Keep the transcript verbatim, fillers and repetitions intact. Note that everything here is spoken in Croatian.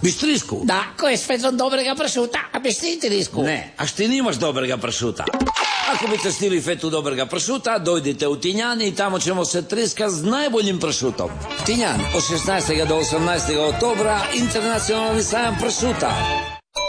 Bistrisku? Da, ko je svetom dobrega pršuta, a bistrisku? Ne, a šti nimaš dobrega pršuta. Ako biste stili fetu dobrega pršuta, dojdite u Tinjan i tamo ćemo se triska s najboljim pršutom. Tinjan, od šesnaestog do osamnaestog oktobra, internacionalni sajam pršuta.